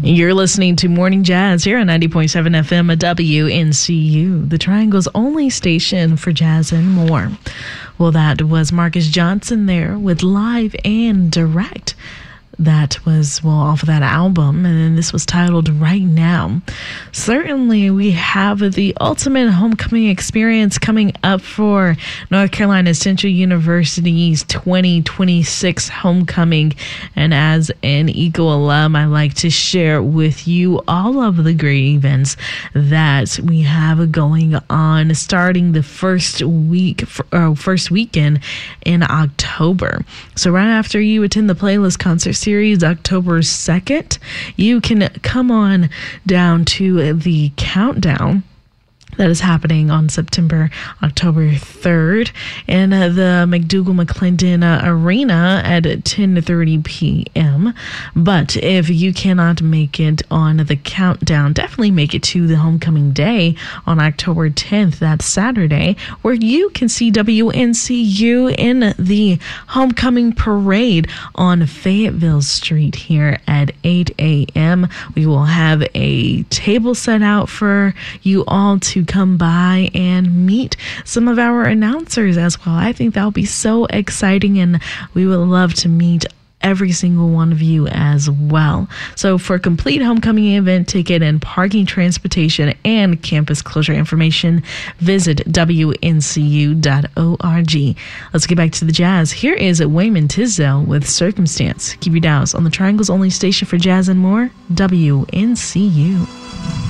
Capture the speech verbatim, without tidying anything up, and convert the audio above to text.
You're listening to Morning Jazz here on ninety point seven F M at W N C U, the Triangle's only station for jazz and more. Well, that was Marcus Johnson there with Live and Direct. That was, well, off of that album, and this was titled Right Now. Certainly, we have the ultimate homecoming experience coming up for North Carolina Central University's twenty twenty-six homecoming. And as an Eagle alum, I like to share with you all of the great events that we have going on, starting the first week, or first weekend in October. So right after you attend the Playlist Concert Series, October second, you can come on down to the countdown that is happening on September, October third in uh, the McDougal-McClendon uh, Arena at ten thirty p.m. But if you cannot make it on the countdown, definitely make it to the homecoming day on October tenth, that's Saturday, where you can see W N C U in the homecoming parade on Fayetteville Street here at eight a.m. We will have a table set out for you all to come by and meet some of our announcers as well. I think that'll be so exciting, and we would love to meet every single one of you as well. So for complete homecoming event ticket and parking, transportation, and campus closure information, visit W N C U dot org. Let's get back to the jazz. Here is Wayman Tisdale with Circumstance. Keep your dials on the Triangle's only station for jazz and more, W N C U.